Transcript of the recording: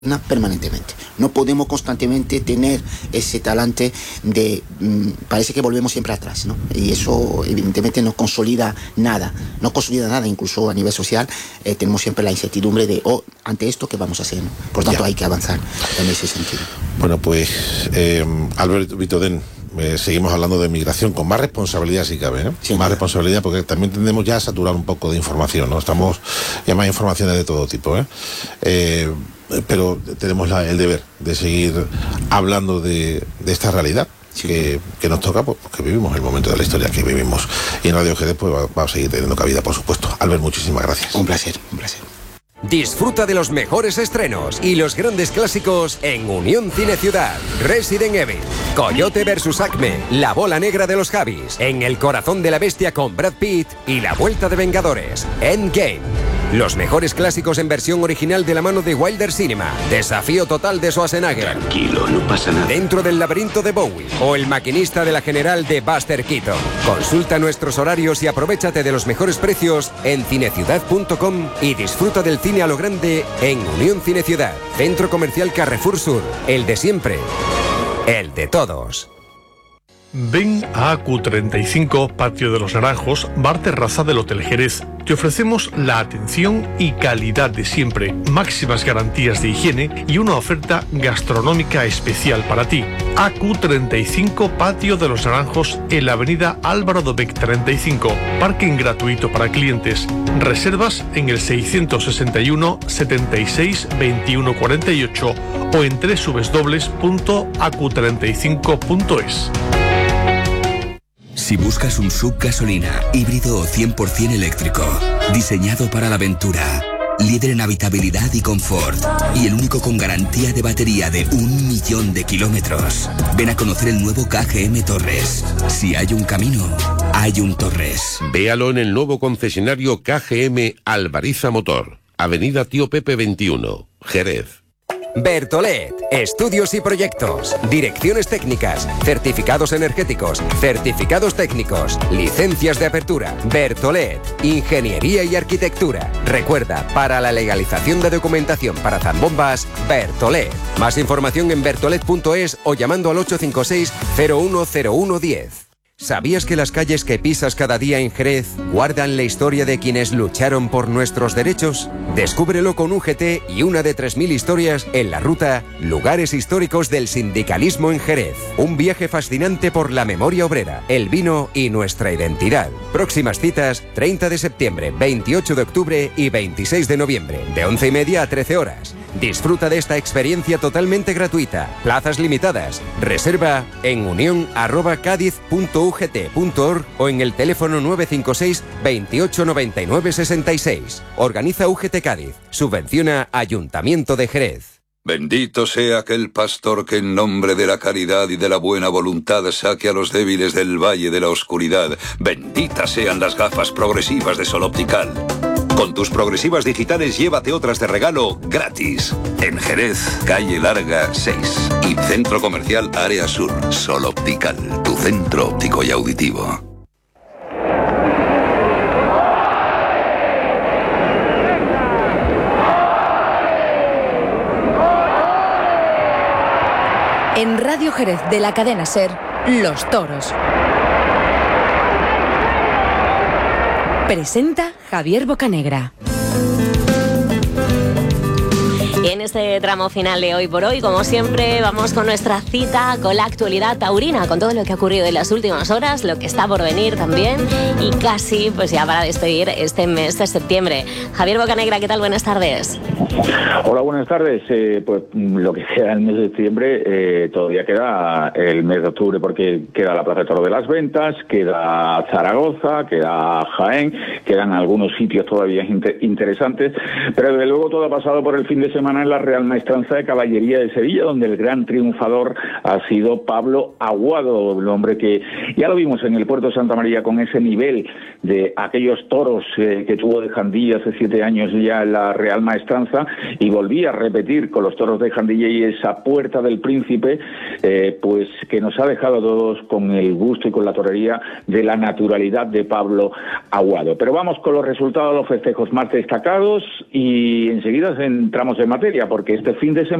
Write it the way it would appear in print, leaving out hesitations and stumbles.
permanentemente. No podemos constantemente tener ese talante de parece que volvemos siempre atrás, ¿no? Y eso evidentemente no consolida nada, incluso a nivel social tenemos siempre la incertidumbre de ante esto ¿qué vamos a hacer? ¿No? Por tanto hay que avanzar en ese sentido. Bueno, pues Albert Vitodén, seguimos hablando de migración con más responsabilidad si cabe, ¿no? Sí, más responsabilidad, porque también tendemos ya a saturar un poco de información, ¿no? Estamos ya más informaciones de todo tipo, pero tenemos el deber de seguir hablando de esta realidad que nos toca, porque vivimos el momento de la historia que vivimos, y en Radio Jerez pues va a seguir teniendo cabida, por supuesto. Albert, muchísimas gracias. Un placer. Disfruta de los mejores estrenos y los grandes clásicos en Unión Cine Ciudad. Resident Evil, Coyote vs Acme, La bola negra de los Javis, En el corazón de la bestia con Brad Pitt y La vuelta de Vengadores, Endgame. Los mejores clásicos en versión original de la mano de Wilder Cinema. Desafío total de Schwarzenegger. Tranquilo, no pasa nada. Dentro del laberinto de Bowie o El maquinista de la general de Buster Keaton. Consulta nuestros horarios y aprovéchate de los mejores precios en cineciudad.com y disfruta del cine a lo grande en Unión Cine Ciudad. Centro Comercial Carrefour Sur. El de siempre. El de todos. Ven a AQ35, Patio de los Naranjos, bar terraza del Hotel Jerez. Te ofrecemos la atención y calidad de siempre, máximas garantías de higiene y una oferta gastronómica especial para ti. AQ35, Patio de los Naranjos, en la avenida Álvaro Dobech 35. Parking gratuito para clientes. Reservas en el 661 76 21 48 o en www.aq35.es. Si buscas un SUV gasolina, híbrido o 100% eléctrico, diseñado para la aventura, líder en habitabilidad y confort, y el único con garantía de batería de 1.000.000 de kilómetros, ven a conocer el nuevo KGM Torres. Si hay un camino, hay un Torres. Véalo en el nuevo concesionario KGM Alvariza Motor, Avenida Tío Pepe 21, Jerez. Bertolet, estudios y proyectos, direcciones técnicas, certificados energéticos, certificados técnicos, licencias de apertura. Bertolet, ingeniería y arquitectura. Recuerda, para la legalización de documentación para zambombas, Bertolet. Más información en bertolet.es o llamando al 856 010110. ¿Sabías que las calles que pisas cada día en Jerez guardan la historia de quienes lucharon por nuestros derechos? Descúbrelo con un GT y una de 3.000 historias en la ruta Lugares Históricos del Sindicalismo en Jerez. Un viaje fascinante por la memoria obrera, el vino y nuestra identidad. Próximas citas, 30 de septiembre, 28 de octubre y 26 de noviembre, de 11:30 a 13 horas. Disfruta de esta experiencia totalmente gratuita. Plazas limitadas. Reserva en unión@cadiz.ugt.org o en el teléfono 956 28 99 66. Organiza UGT Cádiz. Subvenciona Ayuntamiento de Jerez. Bendito sea aquel pastor que en nombre de la caridad y de la buena voluntad saque a los débiles del valle de la oscuridad. Benditas sean las gafas progresivas de Sol Optical. Con tus progresivas digitales llévate otras de regalo gratis. En Jerez, calle Larga 6 y Centro Comercial Área Sur. Sol Optical, tu centro óptico y auditivo. En Radio Jerez de la cadena SER, Los Toros. Presenta Javier Bocanegra. Y en este tramo final de Hoy por Hoy, como siempre, vamos con nuestra cita con la actualidad taurina, con todo lo que ha ocurrido en las últimas horas, lo que está por venir también, y casi pues ya para despedir este mes de septiembre. Javier Bocanegra, ¿qué tal? Buenas tardes. Hola, buenas tardes. Pues lo que queda el mes de septiembre, todavía queda el mes de octubre, porque queda la Plaza de Toro de las Ventas, queda Zaragoza, queda Jaén, quedan algunos sitios todavía interesantes, pero desde luego todo ha pasado por el fin de semana en la Real Maestranza de Caballería de Sevilla, donde el gran triunfador ha sido Pablo Aguado, el hombre que ya lo vimos en el Puerto de Santa María con ese nivel de aquellos toros que tuvo de Jandilla hace 7 años ya en la Real Maestranza, y volvía a repetir con los toros de Jandilla y esa Puerta del Príncipe, pues que nos ha dejado a todos con el gusto y con la torería de la naturalidad de Pablo Aguado. Pero vamos con los resultados de los festejos más destacados y enseguida entramos en materia, porque que este fin de semana